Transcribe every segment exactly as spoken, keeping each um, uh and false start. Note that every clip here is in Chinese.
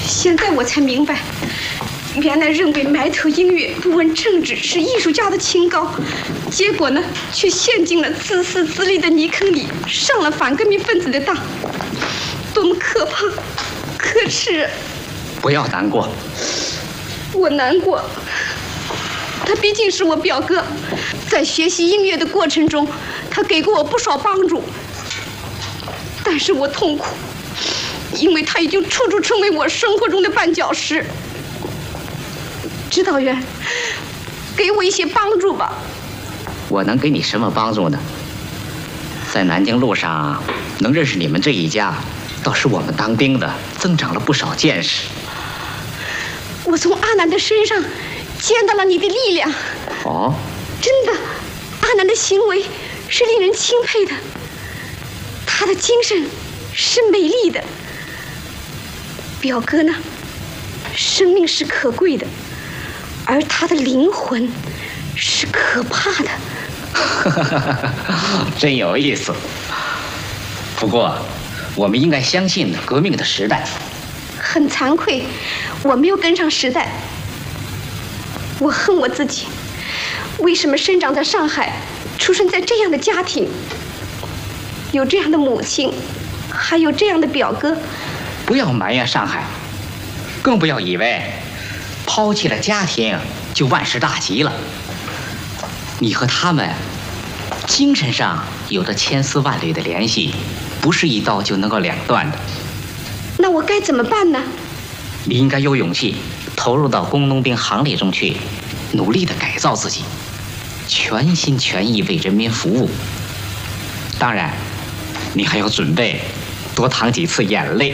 现在我才明白，原来认为埋头音乐、不问政治是艺术家的清高，结果呢，却陷进了自私自利的泥坑里，上了反革命分子的当，多么可怕、可耻！ 不要难过。 我难过，他毕竟是我表哥，在学习音乐的过程中，他给过我不少帮助，但是我痛苦，因为他已经处处成为我生活中的绊脚石。指导员，给我一些帮助吧。 我能给你什么帮助呢？在南京路上能认识你们这一家，倒是我们当兵的增长了不少见识。 我从阿南的身上见到了你的力量。 哦， 真的，阿南的行为是令人钦佩的，他的精神是美丽的。表哥呢，生命是可贵的，而他的灵魂是可怕的。 真有意思。不过，我们应该相信革命的时代。 很惭愧，我没有跟上时代。我恨我自己，为什么生长在上海，出生在这样的家庭，有这样的母亲，还有这样的表哥。 不要埋怨上海，更不要以为抛弃了家庭就万事大吉了。你和他们精神上有着千丝万缕的联系，不是一刀就能够两断的。 那我该怎么办呢？ 你应该有勇气投入到工农兵行列中去，努力地改造自己，全心全意为人民服务。当然，你还要准备多淌几次眼泪。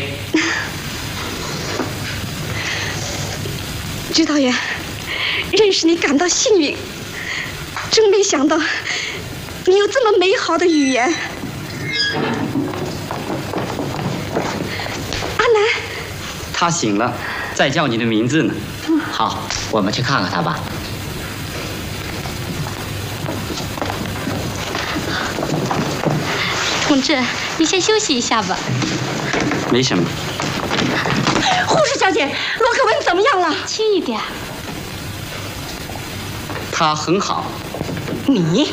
指导员，认识你感到幸运，真没想到你有这么美好的语言。 他醒了，在叫你的名字呢。 嗯， 好，我们去看看他吧。 同志，你先休息一下吧。 没什么。 护士小姐，罗克文怎么样了？ 轻一点。 他很好。 你